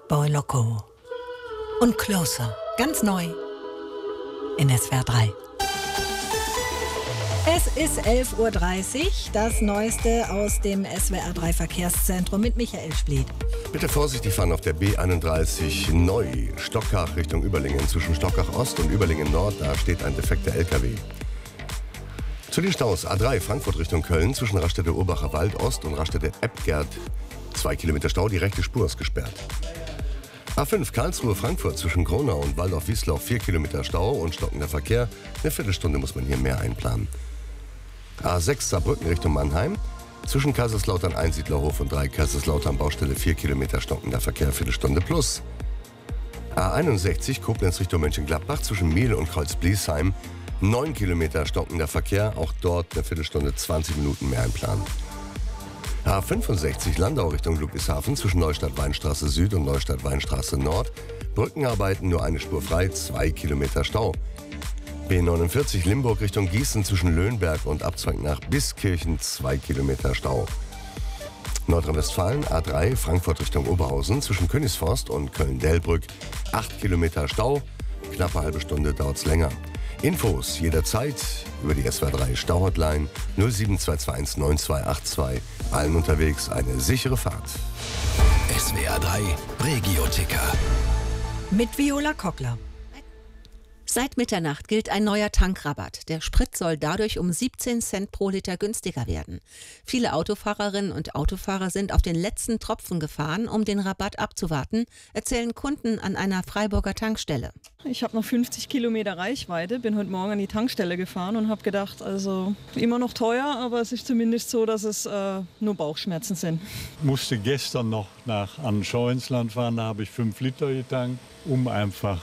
Boy Loco und Closer, ganz neu in SWR 3. Es ist 11:30 Uhr, das Neueste aus dem SWR 3 Verkehrszentrum mit Michael Spliet. Bitte vorsichtig fahren auf der B31 neu, Stockach Richtung Überlingen. Zwischen Stockach Ost und Überlingen Nord, da steht ein defekter LKW. Zu den Staus A3 Frankfurt Richtung Köln, zwischen Raststätte Urbacher Wald Ost und Raststätte Ebgerd 2 Kilometer Stau, die rechte Spur ist gesperrt. A5 Karlsruhe Frankfurt zwischen Gronau und Waldorf-Wiesloch 4 Kilometer Stau und stockender Verkehr. Eine Viertelstunde muss man hier mehr einplanen. A6 Saarbrücken Richtung Mannheim. Zwischen Kaiserslautern Einsiedlerhof und 3 Kaiserslautern Baustelle 4 Kilometer stockender Verkehr, Viertelstunde plus. A61 Koblenz Richtung Mönchengladbach zwischen Miel und Kreuz-Bliesheim 9 Kilometer stockender Verkehr, auch dort eine Viertelstunde 20 Minuten mehr einplanen. A65 Landau Richtung Ludwigshafen zwischen Neustadt-Weinstraße Süd und Neustadt-Weinstraße Nord. Brückenarbeiten, nur eine Spur frei, 2 Kilometer Stau. B49 Limburg Richtung Gießen zwischen Löhnberg und Abzweig nach Biskirchen 2 Kilometer Stau. Nordrhein-Westfalen A3 Frankfurt Richtung Oberhausen zwischen Königsforst und Köln-Delbrück 8 Kilometer Stau. Knappe halbe Stunde dauert's länger. Infos jederzeit über die SWR 3 Stauhotline 07221 9282. Allen unterwegs eine sichere Fahrt. SWR 3 Regio-Ticker. Mit Viola Kockler. Seit Mitternacht gilt ein neuer Tankrabatt. Der Sprit soll dadurch um 17 Cent pro Liter günstiger werden. Viele Autofahrerinnen und Autofahrer sind auf den letzten Tropfen gefahren, um den Rabatt abzuwarten, erzählen Kunden an einer Freiburger Tankstelle. Ich habe noch 50 Kilometer Reichweite, bin heute Morgen an die Tankstelle gefahren und habe gedacht, also immer noch teuer, aber es ist zumindest so, dass es nur Bauchschmerzen sind. Ich musste gestern noch nach Anschauinsland fahren, da habe ich 5 Liter getankt, um einfach